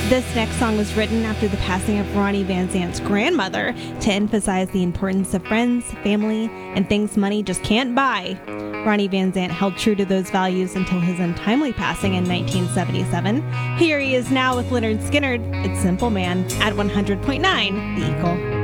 This next song was written after the passing of Ronnie Van Zant's grandmother to emphasize the importance of friends, family, and things money just can't buy. Ronnie Van Zant held true to those values until his untimely passing in 1977. Here he is now with Lynyrd Skynyrd. It's Simple Man at 100.9 The Eagle.